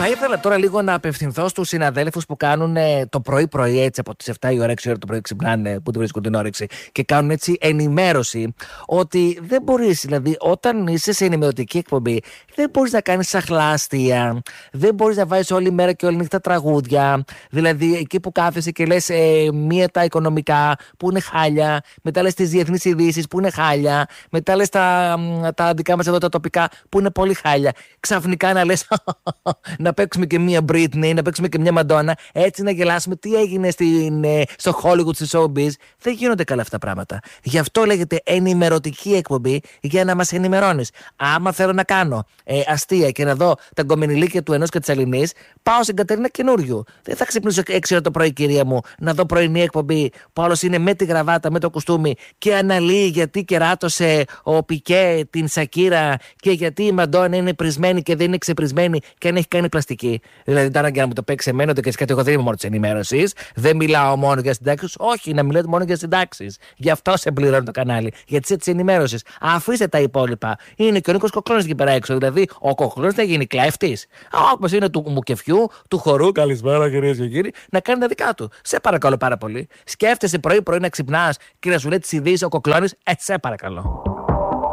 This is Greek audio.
ήθελα τώρα λίγο να απευθυνθώ στους συναδέλφους που κάνουν το πρωί-πρωί, έτσι από τις 7 η ώρα, 6 η ώρα το πρωί ξυπνάνε, που τη βρίσκουν την όρεξη και κάνουν έτσι ενημέρωση. Ότι δεν μπορείς, δηλαδή, όταν είσαι σε ενημερωτική εκπομπή, δεν μπορείς να κάνεις αχλάστια, δεν μπορείς να βάζεις όλη μέρα και όλη νύχτα τραγούδια. Δηλαδή, εκεί που κάθεσαι και λες μία τα οικονομικά που είναι χάλια, μετά λες τις διεθνείς ειδήσεις που είναι χάλια, μετά λες τα δικά μας εδώ τα τοπικά που είναι πολύ χάλια. Ξαφνικά να λες να παίξουμε και μία Britney, να παίξουμε και μία Madonna, έτσι να γελάσουμε τι έγινε στο Hollywood, στη showbiz. Δεν γίνονται καλά αυτά τα πράγματα. Γι' αυτό λέγεται ενημερωτική εκπομπή, για να μας ενημερώνεις. Άμα θέλω να κάνω αστεία και να δω τα γκομενιλίκια του ενός και της αλληνής, πάω στην Κατερίνα Καινούριου. Δεν θα ξυπνήσω 6 ώρα το πρωί, κυρία μου, να δω πρωινή εκπομπή που άλλος είναι με τη γραβάτα, με το κουστούμι και αναλύει γιατί κεράτωσε ο Πικέ την Σακύρα και γιατί η Μαντόνα είναι πρισμένη και δεν είναι ξεπρισμένη και αν έχει κάνει πλαστική. Δηλαδή, τώρα για να μου το παίξει εμένα, το και κάτι, εγώ δεν είμαι μόνο τη ενημέρωση, δεν μιλάω μόνο για συντάξεις. Όχι, να μιλάτε μόνο για συντάξεις. Γι' αυτό σε πληρώνει το κανάλι. Γιατί είσαι τη ενημέρωση. Αφήστε τα υπόλοιπα. Είναι και ο Νίκος Κοκλώνης εκεί πέρα έξω. Δηλαδή, ο Κοκλώνης θα γίνει κλέφτης. Όπως είναι του μουκεφιού, του χορού. Καλησπέρα, κυρίες και κύριοι. Να κάνει τα δικά του. Σε παρακαλώ πάρα πολύ. Σκέφτεσαι πρωί-πρωί να ξυπνάς και να σου λέει τις ειδήσεις ο Κοκλώνης. Σε παρακαλώ.